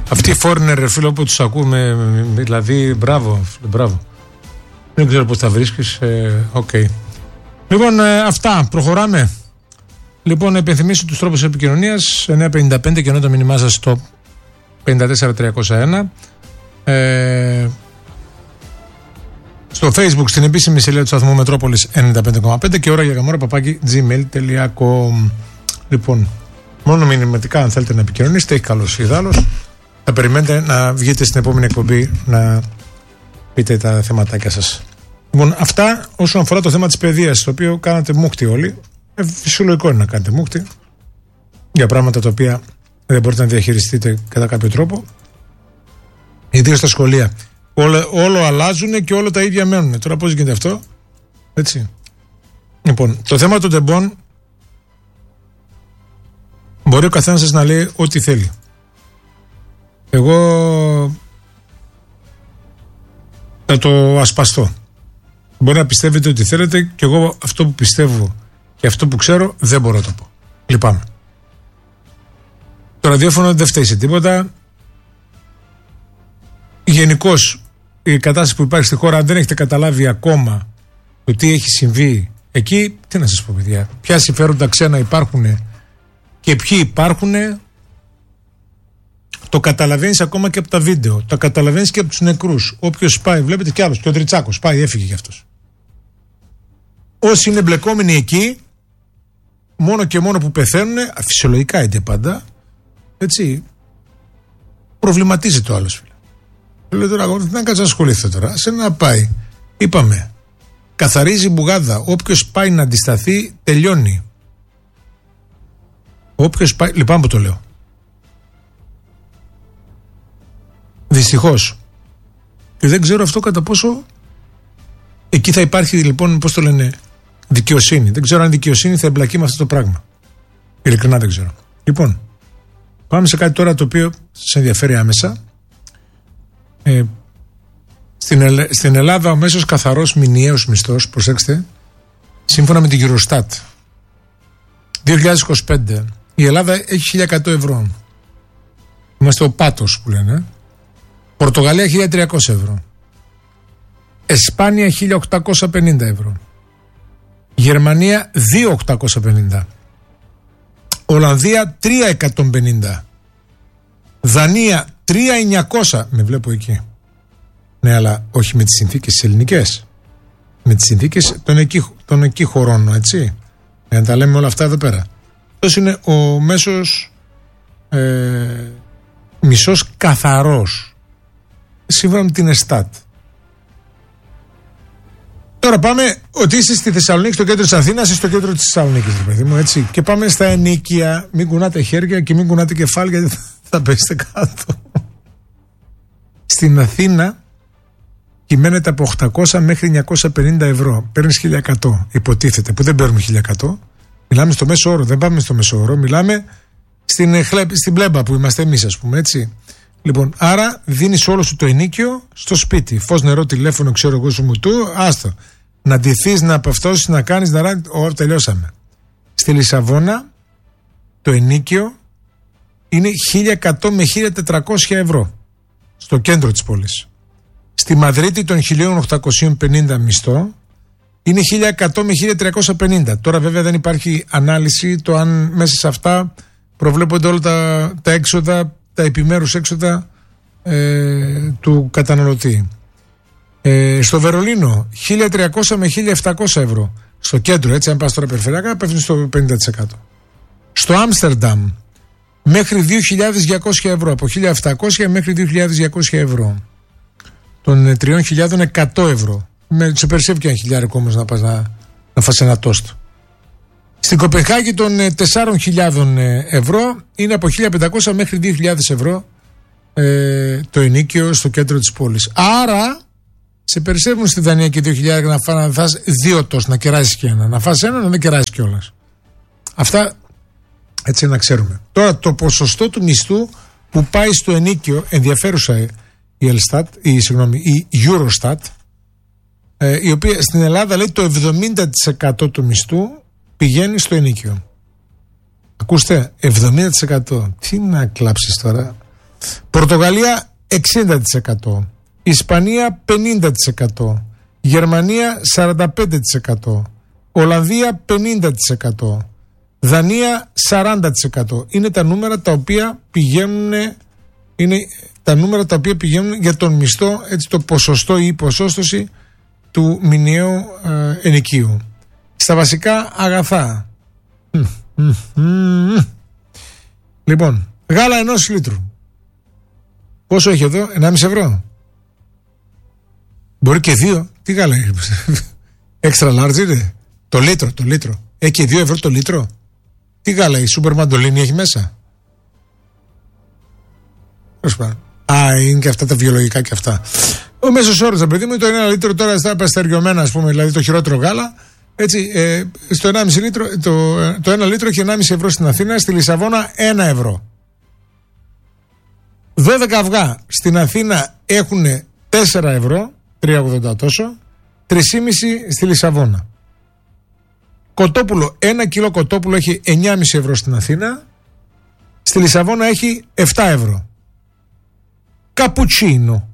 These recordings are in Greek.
Αυτοί οι foreigner, φίλο, που τους ακούμε, δηλαδή, μπράβο. Δεν ξέρω πώς τα βρίσκεις. Okay. Λοιπόν, αυτά. Προχωράμε. Λοιπόν, να υπενθυμίσω τους τρόπους επικοινωνίας. 955 και ενώ το μήνυμά σας στο 54301. Στο Facebook, στην επίσημη σελίδα του σταθμού Μετρόπολης 95,5 και ώρα για καμόρα @gmail.com. Λοιπόν, μόνο μηνυματικά, αν θέλετε να επικοινωνήσετε, έχει καλώς ιδάλλως. Θα περιμένετε να βγείτε στην επόμενη εκπομπή να πείτε τα θεματάκια σας. Λοιπόν, αυτά όσον αφορά το θέμα της παιδείας, το οποίο κάνατε μούχτη όλοι. Φυσιολογικό είναι να κάνετε μούχτη για πράγματα τα οποία δεν μπορείτε να διαχειριστείτε κατά κάποιο τρόπο. Ιδίως στα σχολεία. Όλο αλλάζουν και όλα τα ίδια μένουν. Τώρα πώς γίνεται αυτό? Έτσι. Λοιπόν, το θέμα των τεμπών, μπορεί ο καθένας σας να λέει ό,τι θέλει. Εγώ θα το ασπαστώ. Μπορεί να πιστεύετε ό,τι θέλετε και εγώ αυτό που πιστεύω και αυτό που ξέρω δεν μπορώ να το πω. Λυπάμαι. Το ραδιόφωνο δεν φταίει σε τίποτα. Γενικώς η κατάσταση που υπάρχει στη χώρα, αν δεν έχετε καταλάβει ακόμα το τι έχει συμβεί εκεί, τι να σας πω, παιδιά, ποια συμφέροντα ξένα υπάρχουν και ποιοι υπάρχουν, το καταλαβαίνεις ακόμα και από τα βίντεο, το καταλαβαίνεις και από τους νεκρούς. Όποιος πάει, βλέπετε κι άλλος, και ο Τριτσάκος πάει, έφυγε κι αυτός. Όσοι είναι εμπλεκόμενοι εκεί, μόνο και μόνο που πεθαίνουν, φυσιολογικά είναι πάντα, έτσι, προβληματίζεται ο άλλος, φίλε. Λέω τώρα, δεν κάτσε να ασχοληθώ τώρα. Σε να πάει. Είπαμε. Καθαρίζει μπουγάδα. Όποιος πάει να αντισταθεί, τελειώνει. Όποιος πάει. Λυπάμαι που το λέω. Δυστυχώς. Και δεν ξέρω αυτό κατά πόσο εκεί θα υπάρχει, λοιπόν, πώς το λένε, δικαιοσύνη. Δεν ξέρω αν η δικαιοσύνη θα εμπλακεί με αυτό το πράγμα. Ειλικρινά δεν ξέρω. Λοιπόν, πάμε σε κάτι τώρα το οποίο σας ενδιαφέρει άμεσα. Στην Ελλάδα ο μέσος καθαρός μηνιαίος μισθός, προσέξτε, σύμφωνα με την Eurostat 2025, η Ελλάδα έχει 1.100 ευρώ. Είμαστε ο πάτος που λένε. Πορτογαλία 1.300 ευρώ. Εσπάνια 1.850 ευρώ. Γερμανία 2.850. Ολλανδία 3.150. Δανία 3.900. Με βλέπω εκεί. Ναι, αλλά όχι με τις συνθήκες τις ελληνικές. Με τις συνθήκες των εκεί χωρών, έτσι. Για να τα λέμε όλα αυτά εδώ πέρα. Αυτός είναι ο μέσος μισός καθαρός, σύμφωνα με την ΕΣΤΑΤ. Τώρα πάμε ότι είσαι στη Θεσσαλονίκη, στο κέντρο της Αθήνας ή στο κέντρο της Θεσσαλονίκης, παιδί μου, έτσι. Και πάμε στα ενοίκια. Μην κουνάτε χέρια και μην κουνάτε κεφάλια, γιατί θα πέσετε κάτω. Στην Αθήνα κυμαίνεται από 800 μέχρι 950 ευρώ. Παίρνεις 1.100, υποτίθεται, που δεν παίρνουμε 1.100. Μιλάμε στο μέσο όρο, δεν πάμε στο μέσο όρο, μιλάμε στην πλέμπα που είμαστε εμείς, ας πούμε, έτσι. Λοιπόν, άρα δίνεις όλο σου το ενοίκιο στο σπίτι. Φως, νερό, τηλέφωνο, ξέρω εγώ σου μου του, άστο. Να ντυθείς, να απαυτώσεις, να κάνεις, τελειώσαμε. Στη Λισαβόνα το ενοίκιο είναι 1.100 με 1.400 ευρώ. Στο κέντρο της πόλης. Στη Μαδρίτη των 1.850 μισθό είναι 1.100 με 1.350. Τώρα βέβαια δεν υπάρχει ανάλυση το αν μέσα σε αυτά προβλέπονται όλα τα έξοδα, τα επιμέρους έξοδα του καταναλωτή. Στο Βερολίνο 1.300 με 1.700 ευρώ. Στο κέντρο, έτσι, αν πας τώρα περιφερειακά, πέφτει στο 50%. Στο Άμστερνταμ μέχρι 2.200 ευρώ. Από 1.700 μέχρι 2.200 ευρώ. Των 3.100 ευρώ. Σε περισσεύει και 1.000 όμως να πας να φας ένα τόστο. Στην Κοπενχάγη των 4.000 ευρώ είναι από 1.500 μέχρι 2.000 ευρώ το ενοίκιο στο κέντρο της πόλης. Άρα σε περισσεύουν στη Δανία και 2.000 να φας δύο τόστ, να κεράσεις και ένα. Να φας ένα, να μην κεράσεις κιόλας. Αυτά έτσι να ξέρουμε. Τώρα το ποσοστό του μισθού που πάει στο ενοίκιο, ενδιαφέρουσα η Eurostat, η οποία στην Ελλάδα λέει το 70% του μισθού πηγαίνει στο ενοίκιο. Ακούστε, 70%. Τι να κλάψεις τώρα. Πορτογαλία 60%, Ισπανία 50%, Γερμανία 45%, Ολλανδία 50%, Δανία 40%. Είναι τα νούμερα τα οποία πηγαίνουν, για τον μισθό, έτσι, το ποσοστό ή η ποσόστοση του μηνιαίου ενοικίου. Στα βασικά αγαθά. Λοιπόν, γάλα 1 λίτρου. Πόσο έχει εδώ, 1,5 ευρώ. Μπορεί και 2. Τι γάλα έχει? Extra large είναι. Το λίτρο. Έχει και 2 ευρώ το λίτρο. Τι γάλα, η Σούπερ Μαντολίνη έχει μέσα? Είναι και αυτά τα βιολογικά και αυτά. Ο μέσος όρος, παιδί μου, το 1 λίτρο τώρα στα παστεριωμένα, ας πούμε, δηλαδή το χειρότερο γάλα. Έτσι, στο 1,5 λίτρο, το 1 λίτρο έχει 1,5 ευρώ στην Αθήνα, στη Λισαβόνα 1 ευρώ. 12 αυγά στην Αθήνα έχουν 4 ευρώ, 3,80 τόσο, 3,5 στη Λισαβόνα. Κοτόπουλο, 1 κιλό κοτόπουλο έχει 9,5 ευρώ στην Αθήνα, στη Λισαβόνα έχει 7 ευρώ. Καπουτσίνο,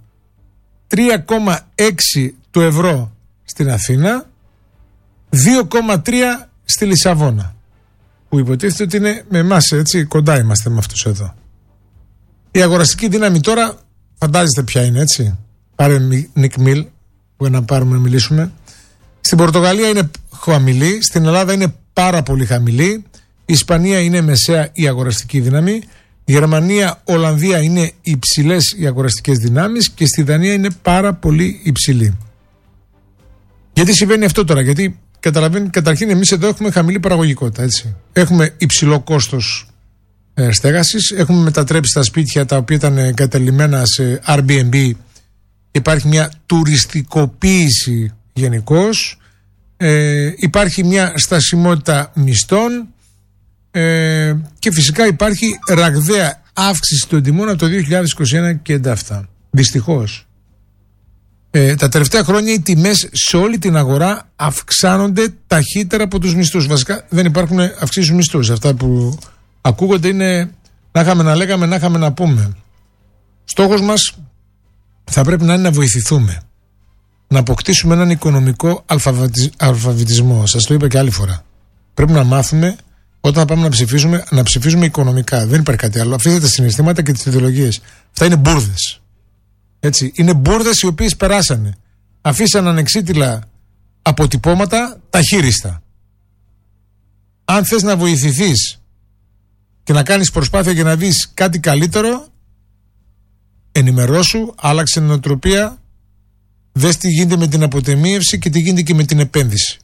3,6 του ευρώ στην Αθήνα, 2,3 στη Λισαβόνα, που υποτίθεται ότι είναι με εμάς, έτσι, κοντά είμαστε με αυτούς εδώ. Η αγοραστική δύναμη τώρα φαντάζεστε ποια είναι, έτσι. Πάρε Νικ Μιλ που να πάρουμε να μιλήσουμε. Στην Πορτογαλία είναι χαμηλή, στην Ελλάδα είναι πάρα πολύ χαμηλή, η Ισπανία είναι μεσαία η αγοραστική δύναμη, η Γερμανία, Ολλανδία είναι υψηλές οι αγοραστικές δυνάμεις και στη Δανία είναι πάρα πολύ υψηλή. Γιατί συμβαίνει αυτό τώρα? Γιατί καταρχήν εμείς εδώ έχουμε χαμηλή παραγωγικότητα, έτσι. Έχουμε υψηλό κόστος στέγασης, έχουμε μετατρέψει τα σπίτια τα οποία ήταν εγκαταλειμμένα σε Airbnb. Υπάρχει μια τουριστικοποίηση γενικώς, υπάρχει μια στασιμότητα μισθών και φυσικά υπάρχει ραγδαία αύξηση των τιμών από το 2021 και εντάφτα. Δυστυχώς. Τα τελευταία χρόνια οι τιμές σε όλη την αγορά αυξάνονται ταχύτερα από τους μισθούς. Βασικά δεν υπάρχουν αυξήσεις μισθούς. Αυτά που ακούγονται είναι να είχαμε να λέγαμε, να είχαμε να πούμε. Στόχος μας θα πρέπει να είναι να βοηθηθούμε. Να αποκτήσουμε έναν οικονομικό αλφαβητισμό. Σας το είπα και άλλη φορά. Πρέπει να μάθουμε όταν πάμε να ψηφίζουμε οικονομικά. Δεν υπάρχει κάτι άλλο. Αφήστε τα συναισθήματα και τις ιδεολογίες. Αυτά είναι μπουρδες. Έτσι, είναι μπουρδες οι οποίες περάσανε. Αφήσαν ανεξίτηλα αποτυπώματα ταχύριστα. Αν θες να βοηθηθείς και να κάνεις προσπάθεια για να δεις κάτι καλύτερο, ενημερώσου, άλλαξε την νοοτροπία, δες τι γίνεται με την αποτεμίευση και τι γίνεται και με την επένδυση.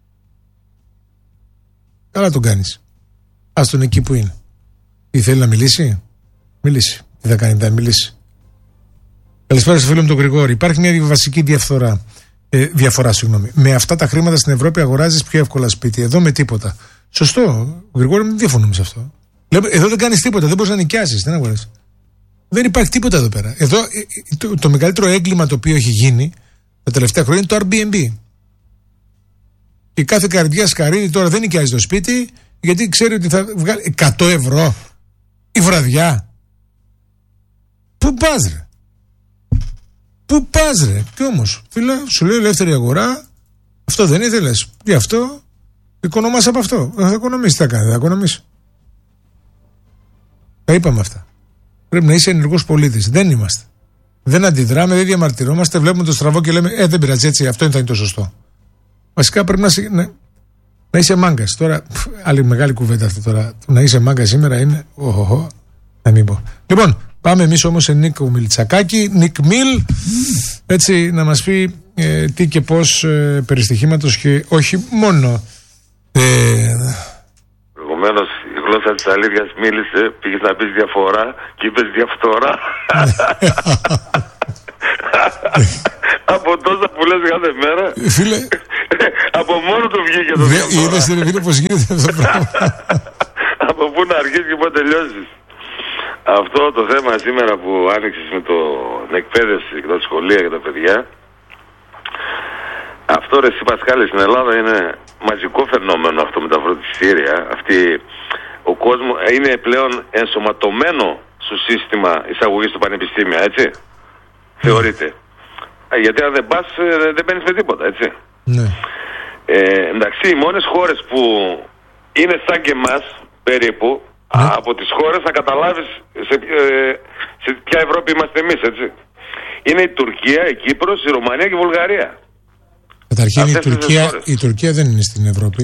Καλά τον κάνεις. Ας τον εκεί που είναι. Τι θέλει να μιλήσει? Μιλήσει. Τι θα κάνει, θα μιλήσει. Καλησπέρα στο φίλο μου τον Γρηγόρη. Υπάρχει μια βασική διαφορά. Με αυτά τα χρήματα στην Ευρώπη αγοράζεις πιο εύκολα σπίτι. Εδώ με τίποτα. Σωστό. Γρηγόρη, δεν διαφωνούμε σε αυτό. Εδώ δεν κάνεις τίποτα. Δεν μπορείς να νοικιάσεις. Δεν αγοράζεις. Δεν υπάρχει τίποτα εδώ πέρα. Εδώ το μεγαλύτερο έγκλημα το οποίο έχει γίνει τα τελευταία χρόνια είναι το Airbnb. Και κάθε καρδιά σκαρίδι τώρα δεν νοικιάζει το σπίτι γιατί ξέρει ότι θα βγάλει 100 ευρώ η βραδιά. Πού πας ρε? Πού πας ρε? Και όμως, φίλε, σου λέει ελεύθερη αγορά, αυτό δεν ήθελες. Γι' αυτό οικονομάς από αυτό. Θα οικονομήσεις, τι θα κάνει, θα οικονομήσεις. Τα είπαμε αυτά. Πρέπει να είσαι ενεργός πολίτης. Δεν είμαστε. Δεν αντιδράμε, δεν διαμαρτυρόμαστε, βλέπουμε το στραβό και λέμε δεν πειράζει, έτσι, αυτό θα είναι το σωστό. Βασικά πρέπει να είσαι μάγκας. Τώρα, άλλη μεγάλη κουβέντα αυτή τώρα. Να είσαι μάγκας σήμερα είναι. Να μην πω. Λοιπόν, πάμε εμείς όμως σε Νίκο Μιλτσακάκη. Νικ Μιλ, έτσι να μας πει τι και πώς περί στοιχήματος και όχι μόνο. Προηγουμένως η γλώσσα της αλήθειας μίλησε, πήγες να πεις διαφορά και είπες διαφθορά. Από τόσα που λες κάθε μέρα. Φίλε, από μόνο του βγήκε το διαφθορά. Είδες φίλε πως γίνεται αυτό το πράγμα. Από πού να αρχίσεις και πού να τελειώσεις. Αυτό το θέμα σήμερα που άνοιξες με την εκπαίδευση και τα σχολεία για τα παιδιά, αυτό ρε εσύ Πασχάλη στην Ελλάδα είναι μαζικό φαινόμενο αυτό με τα φροντιστήρια. Ο κόσμος είναι πλέον ενσωματωμένο στο σύστημα εισαγωγής στο πανεπιστήμια, έτσι. Θεωρείται. Γιατί αν δεν πας δεν μπαίνεις με τίποτα, έτσι. Ναι. Εντάξει, οι μόνες χώρες που είναι σαν και εμάς περίπου, από τις χώρες θα καταλάβεις σε ποια Ευρώπη είμαστε εμείς, έτσι. Είναι η Τουρκία, η Κύπρος, η Ρουμανία και η Βουλγαρία. Καταρχήν η Τουρκία δεν είναι στην Ευρώπη.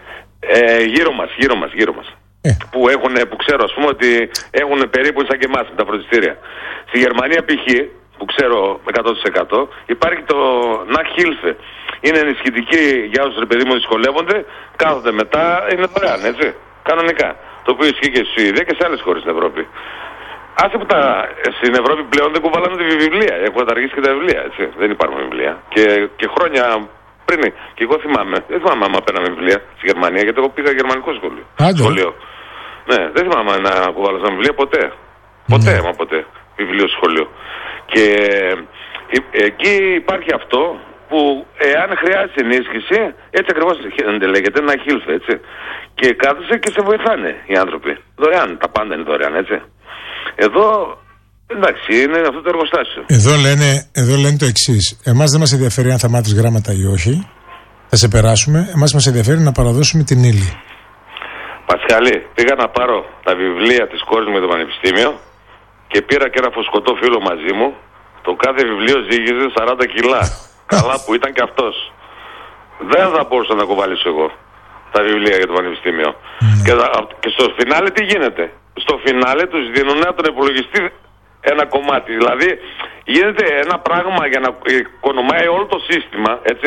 Γύρω μας. Που ξέρω, ας πούμε, ότι έχουν περίπου σαν και εμάς τα φροντιστήρια. Στη Γερμανία π.χ., που ξέρω 100%, υπάρχει το Nachhilfe. Είναι ενισχυτική για όσους, ρε παιδί μου, δυσκολεύονται, κάθονται μετά, είναι δωρεάν, έτσι. Κανονικά. Το οποίο ισχύει και στη Σουηδία και σε άλλες χώρες στην Ευρώπη. Άσε που στην Ευρώπη πλέον δεν κουβαλάνε τη βιβλία. Έχουν καταργήσει και τα βιβλία, έτσι. Δεν υπάρχουν βιβλία. Και χρόνια πριν, και εγώ θυμάμαι, δεν θυμάμαι άμα παίρναμε βιβλία στη Γερμανία, γιατί εγώ πήγα γερμανικό σχολείο. Ναι, δεν θυμάμαι να κουβάλασαν βιβλία ποτέ. Ποτέ βιβλίο σχολείο. Και εκεί υπάρχει αυτό που εάν χρειάζεται ενίσχυση, έτσι ακριβώς λέγεται, ένα χίλφε, έτσι. Και κάθεσαι και σε βοηθάνε οι άνθρωποι. Δωρεάν, τα πάντα είναι δωρεάν, έτσι. Εδώ, εντάξει, είναι αυτό το εργοστάσιο. Εδώ λένε το εξής. Εμάς δεν μας ενδιαφέρει αν θα μάθεις γράμματα ή όχι. Θα σε περάσουμε. Εμάς μας ενδιαφέρει να παραδώσουμε την ύλη. Πασχαλή, πήγα να πάρω τα βιβλία της κόρης μου για το πανεπιστήμιο και πήρα και ένα φωσκωτό φίλο μαζί μου. Το κάθε βιβλίο ζύγιζε 40 κιλά. Καλά που ήταν και αυτός. Δεν θα μπορούσα να κουβαλήσω εγώ τα βιβλία για το πανεπιστήμιο. Και στο φινάλε τι γίνεται? Στο φινάλε τους δίνουν από τον υπολογιστή ένα κομμάτι. Δηλαδή γίνεται ένα πράγμα για να οικονομάει όλο το σύστημα, έτσι.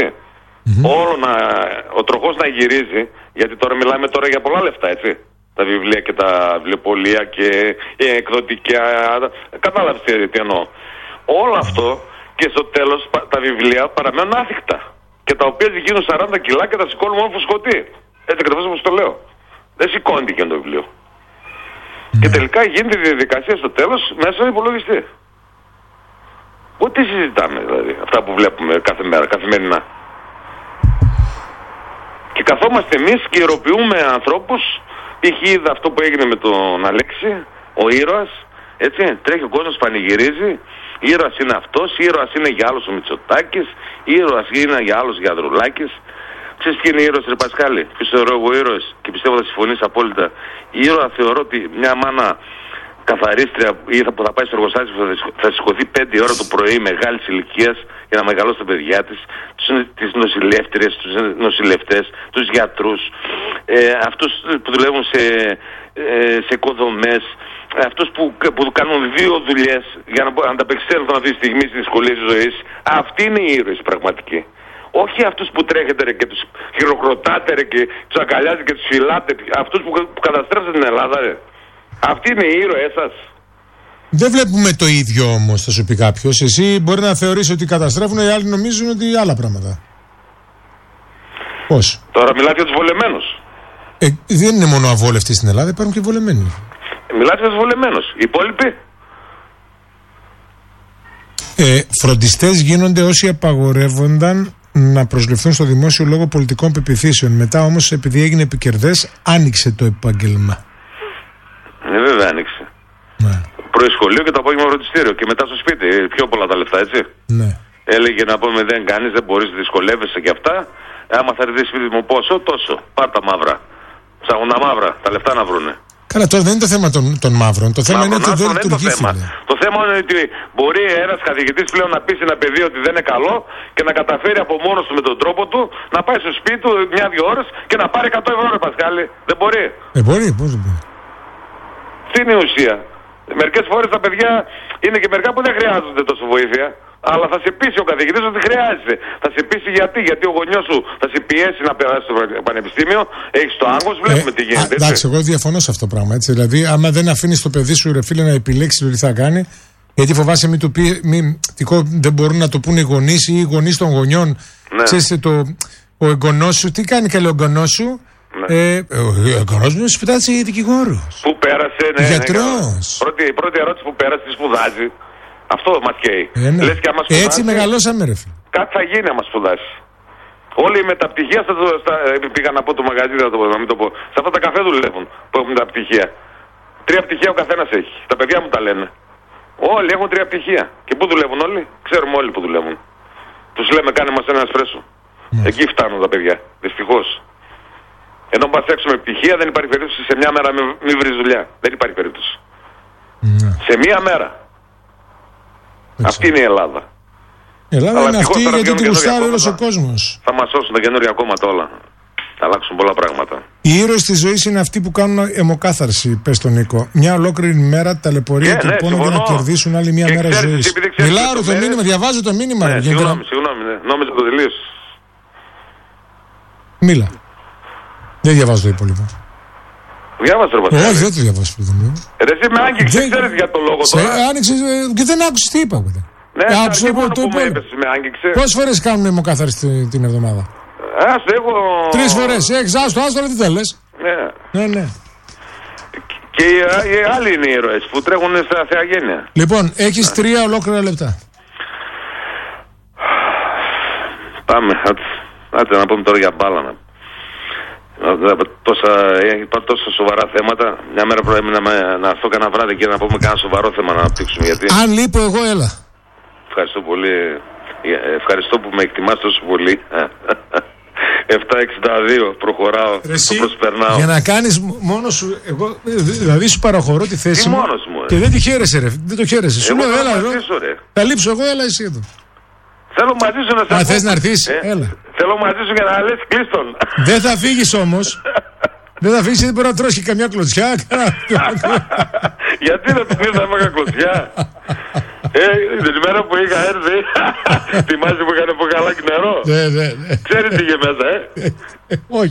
Ο τροχός να γυρίζει, γιατί τώρα μιλάμε τώρα για πολλά λεφτά, έτσι. Τα βιβλία και τα βιβλιοπωλεία και εκδοτικά. Κατάλαβες τι εννοώ. Όλο αυτό και στο τέλος τα βιβλία παραμένουν άθικτα. Και τα οποία γίνουν 40 κιλά και τα σηκώνουν μόνο φουσκωτή. Έτσι ακριβώς όπως το λέω. Δεν σηκώνει και το βιβλίο. Και τελικά γίνεται η διαδικασία στο τέλος μέσα στον υπολογιστή. Τι συζητάμε δηλαδή, αυτά που βλέπουμε κάθε μέρα, καθημερινά. Και καθόμαστε εμείς και ιεροποιούμε ανθρώπους. Π.χ. αυτό που έγινε με τον Αλέξη, ο ήρωας, έτσι, τρέχει ο κόσμος, πανηγυρίζει. Ήρωας είναι αυτός, ήρωας είναι για άλλους ο Μητσοτάκης, ήρωας είναι για άλλους ο Ανδρουλάκης. Ξέρεις τι είναι ήρωας, ρε Πασχάλη? Ποιος θεωρώ εγώ ήρωες, και πιστεύω θα συμφωνείς απόλυτα. Ήρωα θεωρώ ότι μια μάνα καθαρίστρια ή που θα πάει στο εργοστάσιο που θα σηκωθεί 5 ώρα το πρωί μεγάλης ηλικίας για να μεγαλώσει τα παιδιά της, τις νοσηλεύτριες, τους νοσηλευτές, τους γιατρούς, αυτούς που δουλεύουν σε οικοδομές, αυτούς που κάνουν 2 δουλειές για να ανταπεξέλθουν αυτή τη στιγμή στις δυσκολίες της ζωής. Αυτοί είναι οι ήρωες πραγματικοί. Όχι αυτούς που τρέχετε ρε, και τους χειροκροτάτε ρε, και τους αγκαλιάζετε και τους φυλάτε. Αυτούς που καταστρέφετε την Ελλάδα, ρε. Αυτοί είναι οι ήρωές σας. Δεν βλέπουμε το ίδιο όμως, θα σου πει κάποιος. Εσύ μπορεί να θεωρείς ότι καταστρέφουν, οι άλλοι νομίζουν ότι άλλα πράγματα. Πώς? Τώρα μιλάτε για τους βολεμένους. Δεν είναι μόνο αβόλευτοι στην Ελλάδα, υπάρχουν και βολεμένοι. Μιλάτε για τους βολεμένους. Οι υπόλοιποι. Φροντιστές γίνονται όσοι απαγορεύονταν να προσληφθούν στο δημόσιο λόγο πολιτικών πεποιθήσεων. Μετά όμως, επειδή έγινε επικερδές, άνοιξε το επάγγελμα. Βέβαια άνοιξε. Ναι. Πρωί σχολείο και το απόγευμα φροντιστήριο. Και μετά στο σπίτι. Πιο πολλά τα λεφτά, έτσι. Ναι. Έλεγε να πούμε δεν κάνεις, δεν μπορείς, δυσκολεύεσαι και αυτά. Άμα θα έρθει σπίτι μου πόσο, τόσο. Πάρ' τα μαύρα. Ψάχνουν τα μαύρα, τα λεφτά να βρούνε. Καλά, τώρα δεν είναι το θέμα των μαύρων. Το θέμα είναι ότι δεν λειτουργεί. Το θέμα είναι ότι μπορεί ένας καθηγητής πλέον να πει σε ένα παιδί ότι δεν είναι καλό και να καταφέρει από μόνος του με τον τρόπο του να πάει στο σπίτι του 1-2 ώρες και να πάρει 100 ευρώ, ρε Πασχάλη. Δεν μπορεί. Μπορεί, πώς δεν μπορεί. Τι είναι η ουσία? Μερικές φορές τα παιδιά είναι και μερικά που δεν χρειάζονται τόσο βοήθεια. Αλλά θα σε πείσει ο καθηγητής ότι χρειάζεται. Θα σε πείσει γιατί ο γονιός σου θα σε πιέσει να περάσει στο πανεπιστήμιο. Έχεις το άγχος, βλέπουμε τι γίνεται. Εντάξει, εγώ διαφωνώ σε αυτό το πράγμα. Έτσι. Δηλαδή, άμα δεν αφήνεις το παιδί σου, ρε φίλε, να επιλέξει το τι θα κάνει, γιατί φοβάσαι μην του πει, δεν μπορούν να το πούνε οι γονείς ή οι γονείς των γονιών. Ναι. Ξέρεις, ο εγγονός σου, τι κάνει καλό ο εγγονός σου? Ναι. Ο εγγονός μου σπουδάζει δικηγόρος. Πού πέρασε, ναι. Γιατρός. Η πρώτη ερώτηση που πέρασε, τι σπουδάζει. Αυτό μας καίει. Ναι. Λες και άμα σπουδάσει, έτσι μεγαλώσαμε, ρε φίλε. Κάτι θα γίνει άμα σπουδάσει. Όλοι οι μεταπτυχία πήγα να πω το μαγαζί, να μην το πω. Σε αυτά τα καφέ δουλεύουν που έχουν τα πτυχία. 3 πτυχία ο καθένας έχει. Τα παιδιά μου τα λένε. Όλοι έχουν 3 πτυχία. Και πού δουλεύουν όλοι? Ξέρουμε όλοι που δουλεύουν. Τους λέμε κάνε μας ένα εσπρέσο. Εκεί φτάνουν τα παιδιά. Δυστυχώς. Ενώ πας έξω με πτυχία δεν υπάρχει περίπτωση σε μια μέρα μη βρεις δουλειά. Δεν υπάρχει περίπτωση. Σε μια μέρα. Αυτή είναι η Ελλάδα. Η Ελλάδα είναι αυτή γιατί την γουστάρει όλος ο κόσμος. Θα μας σώσουν τα καινούργια κόμματα όλα. Θα αλλάξουν πολλά πράγματα. Οι ήρωες της ζωής είναι αυτοί που κάνουν αιμοκάθαρση, πες τον Νίκο. Μια ολόκληρη μέρα ταλαιπωρία και πόνο για να κερδίσουν άλλη μια μέρα ζωής. Μιλάω το μήνυμα, διαβάζω το μήνυμα. Συγγνώμη, νόμιζα το τελείως. Μίλα. Δεν διαβάζω το υπόλοιπο. Διάβασε το Πασχάλη. Όχι, δεν το διαβάζω. Εσύ με άγγιξες, ξέρεις για το λόγο τώρα. Άνοιξες και δεν άκουσες τι είπα. Ναι, που με είπες, με άγγιξε. Πόσες φορές κάνουν αιμοκάθαρση την εβδομάδα? Εγώ... 3 φορές, άστο, τι θέλεις. Ναι. Και οι άλλοι είναι οι ήρωες που τρέχουν στα θεαγένεια. Λοιπόν, έχεις 3 ολόκληρα λεπτά. Πάμε, άντε να πούμε τώρα για μπάλα. Τόσα σοβαρά θέματα. Μια μέρα πρέπει να έρθω κανένα βράδυ και να πούμε κανένα σοβαρό θέμα να αναπτύξουμε. Γιατί... Αν λείπω εγώ, έλα. Ευχαριστώ πολύ. Ευχαριστώ που με εκτιμάς τόσο πολύ. 762 προχωράω, το προσπερνάω. Για να κάνεις μόνος σου, εγώ δηλαδή σου παραχωρώ τη θέση μου μόνος μου, και δεν τη χαίρεσαι ρε, δεν το χαίρεσαι. Σου λέω έλα εδώ, θα λείψω εγώ, έλα εσύ εδώ. Θέλω μαζί σου να σε Αν θες να έρθεις, έλα. Θέλω μαζί σου για να λες κλείστον. Δεν θα φύγεις όμως. Δεν θα φύγεις, δεν μπορεί να τρώσει καμιά κλωτσιά. Γιατί δεν το πήρε να φάγα κλωτσιά? Την ημέρα που είχα έρθει, θυμάσαι που είχαν από γαλάκι νερό? Ναι. Ξέρεις τι είχε μέσα, Όχι.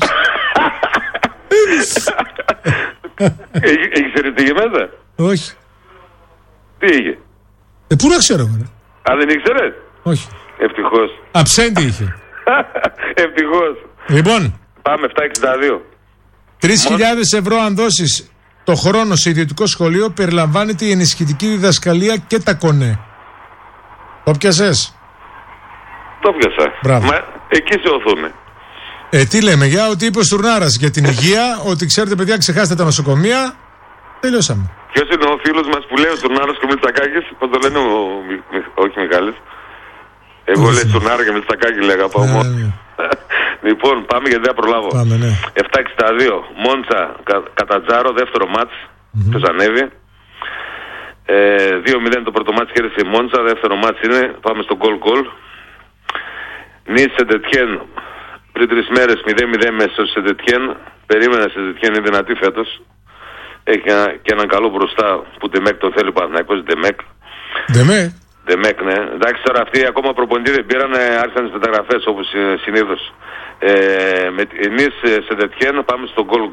Ήξερες τι είχε μέσα? Όχι. Τι είχε? Πού να ξέρω, αν δεν ήξερες? Όχι. Ευτυχώς. Αψέντη είχε. Ευτυχώς. Λοιπόν. Πάμε 762. 3.000 ευρώ αν δώσεις το χρόνο σε ιδιωτικό σχολείο, περιλαμβάνεται η ενισχυτική διδασκαλία και τα κονέ. Το πιασες? Το πιάσα. Μπράβο. Μα εκεί σε οθούν. Τι λέμε, για ότι είπε ο Στουρνάρας για την υγεία, ότι ξέρετε παιδιά ξεχάστε τα νοσοκομεία. Τελειώσαμε. Ποιος είναι ο φίλος μας που λέει ο Στουρνάρας και ο Μητσακάκης? Πώς το λένε όχι Μιχάλης. Εγώ λέω Στουρνάρα και Μητσακάκη λέγα πάω μόνο. Λοιπόν, πάμε γιατί δεν προλάβω. Πάμε, ναι. 762. Μόντσα Κατατζάρο, δεύτερο μάτς. Ποιος ανέβει. 2-0 το πρώτο μάτς κέρδισε η Μόντσα. Δεύτερο μάτς είναι. Πάμε στο γκολ. Νις Σεντετιέν. Πριν 3 μέρες 0-0 μέσα στο Σεντετιέν. Περίμενα Σεντετιέν είναι δυνατή φέτος. Έχει και έναν καλό μπροστά που Ντεμέκ τον θέλει Παναθηναϊκός. Ντεμέκ, ναι. Εντάξει, τώρα αυτοί ακόμα προπονητή δεν πήραν, άρχισαν τις μεταγραφές όπως συνήθως. Με Νις Σεντετιέν πάμε στο γκολ.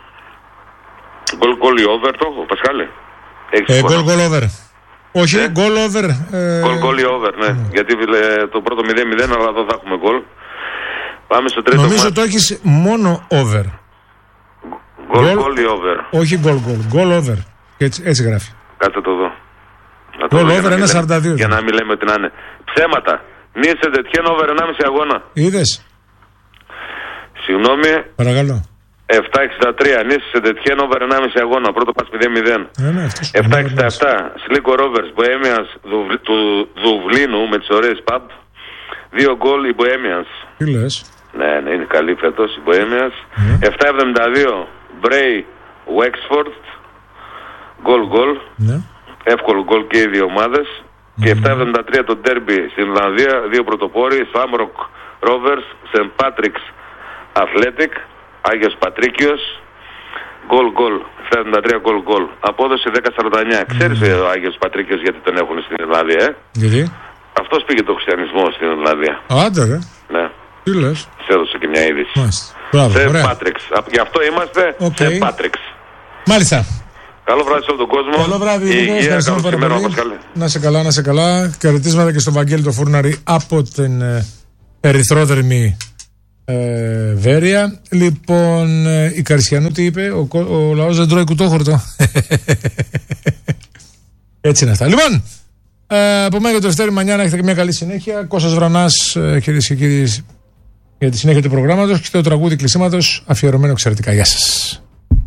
Γκολ ή over το, ο Πασχάλη. Γκολ over. Όχι, γκολ over. Γκολ ή over, ναι. Γιατί το πρώτο 0-0, αλλά εδώ θα έχουμε γκολ. Πάμε στο τρίτο. Νομίζω το έχεις μόνο over. Γκολ ή over. Όχι γκολ over. Έτσι γράφει. Κάτσε το δω. Γκολ over 1,42. Για να μην λέμε ότι να είναι. Ψέματα. Νις Σεντετιέν over 1,5 αγώνα. Είδες. Συγγνώμη. Παρακαλώ. 763. Νις Σεντετιέν over 1,5 αγώνα. Πρώτο πας 0-0. 767. Σλίκο Ρόβερς Μποέμιανς του Δουβλίνου με τις ωραίες παμπ. 2 γκολ η Μποέμιανς. Τι λες? Ναι, είναι καλή φέτος η Μποέμιανς. 772. Μπρέι Βέξφορντ. Γκολ. Ναι. Εύκολο γκολ και οι δύο ομάδες. Και 773 το ντέρμπι στην Ιρλανδία. 2 πρωτοπόροι. Σάμροκ Ρόβερς. Σεντ Πάτρικς Αθλέτικ. Άγιος Πατρίκιος. Γκολ. 773 γκολ. Απόδοση 10-49. Ξέρεις ο Άγιος Πατρίκιος γιατί τον έχουν στην Ιρλανδία, Γιατί? Αυτός πήγε το χριστιανισμό στην Ιρλανδία. Άντε ρε. Ναι. Τι λες? Σε έδωσε και μια είδηση. Σεντ Πάτρικς. Γι' αυτό είμαστε Σεντ Πάτρικς. Μάλιστα. Καλό βράδυ σε όλο τον κόσμο. Καλό βράδυ. Ευχαριστώ πάρα πολύ. Να σε καλά. Χαιρετίσματα και στον Βαγγέλη το Φούρναρη από την ερυθρόδερμη Βέρεια. Λοιπόν, η Καρισιανού τι είπε? Ο λαός δεν τρώει κουτόχορτο. Έτσι είναι αυτά. Λοιπόν, από μένα και το Ευτέρη Μανιάνα έχετε και μια καλή συνέχεια. Κώστας Βρανάς, κυρίες και κύριοι, για τη συνέχεια του προγράμματος και το τραγούδι κλεισίματος αφιερωμένο εξαιρετικά. Γεια σας.